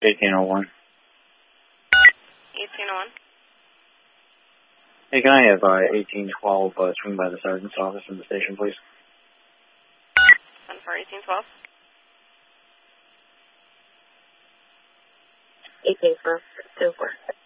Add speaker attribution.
Speaker 1: 1801.
Speaker 2: 1801.
Speaker 1: Hey, can I have 1812 swing by the sergeant's office in the station, please?
Speaker 2: 1 for 1812.
Speaker 3: 18 for 2 4.